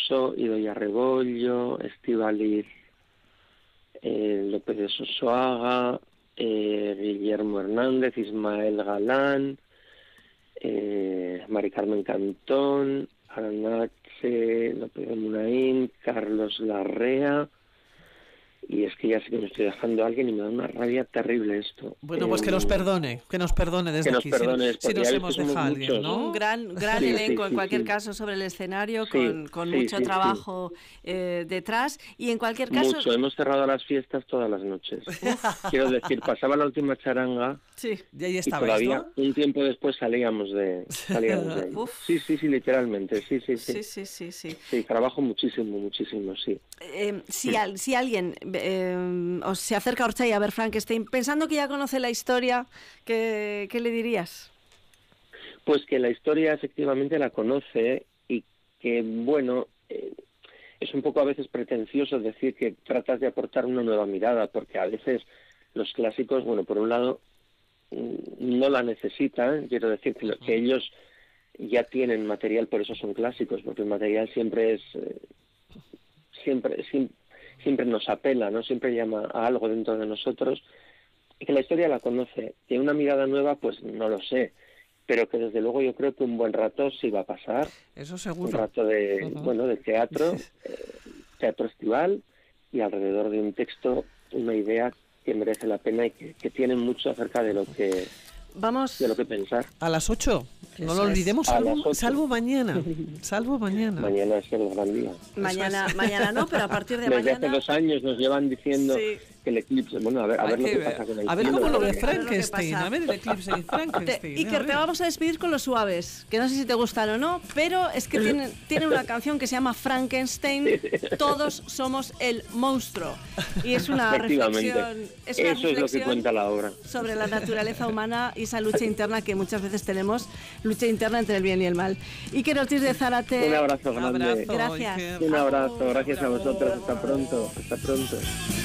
Alonso, Idoia Rebollo, Estíbaliz López de Sosoaga, Guillermo Hernández, Ismael Galán, Mari Carmen Cantón, Aranache López de Munaín, Carlos Larrea. Y es que ya sé que me estoy dejando a alguien y me da una rabia terrible esto. Bueno, pues que nos perdone desde aquí. Si nos hemos dejado a alguien, ¿no? Un gran elenco, en cualquier caso, sobre el escenario, con mucho trabajo detrás. Y en cualquier caso... Mucho, hemos cerrado las fiestas todas las noches. Quiero decir, pasaba la última charanga y ahí estabais, y todavía ¿no? un tiempo después salíamos de ahí. Sí, literalmente, sí. Sí, trabajo muchísimo, sí. Si alguien os se acerca a Ortxai a ver Frankenstein, pensando que ya conoce la historia, ¿qué le dirías? Pues que la historia efectivamente la conoce y que, bueno, es un poco a veces pretencioso decir que tratas de aportar una nueva mirada, porque a veces los clásicos, bueno, por un lado, no la necesitan, quiero decir que ellos ya tienen material, por eso son clásicos, porque el material siempre es... siempre nos apela, ¿no? Siempre llama a algo dentro de nosotros, y que la historia la conoce. Y una mirada nueva, pues no lo sé, pero que desde luego yo creo que un buen rato sí va a pasar. Eso seguro. Un rato de teatro, teatro estival, y alrededor de un texto, una idea que merece la pena y que tiene mucho acerca de lo que... Vamos de lo que pensar. A las 8, no lo olvidemos, salvo mañana. Mañana es el gran día. Mañana no, pero a partir de mañana... Desde mañana... hace 2 años nos llevan diciendo que el eclipse... Bueno, a ver lo que pasa con el cielo. A ver cómo lo ve Frankenstein, a ver el eclipse de Frankenstein. Iker, te vamos a despedir con los suaves, que no sé si te gustan o no, pero es que tiene una canción que se llama Frankenstein, Todos somos el monstruo. Y es una reflexión... Eso es lo que cuenta la obra. Sobre la naturaleza humana y esa lucha interna que muchas veces tenemos, lucha interna entre el bien y el mal. Iker Ortiz de Zárate. Un abrazo grande. Gracias. Un abrazo, gracias a vosotros. Hasta pronto.